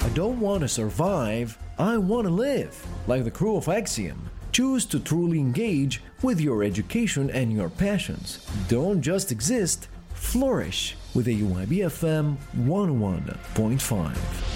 I don't want to survive, I want to live. Like the crew of Axiom, choose to truly engage with your education and your passions. Don't just exist, flourish with AUIB FM 101.5.